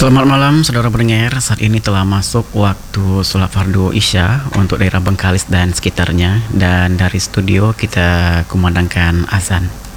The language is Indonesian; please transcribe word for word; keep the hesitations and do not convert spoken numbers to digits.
Selamat malam saudara pendengar, saat ini telah masuk waktu sholat fardu isya untuk daerah Bengkalis dan sekitarnya. Dan dari studio kita kumandangkan azan.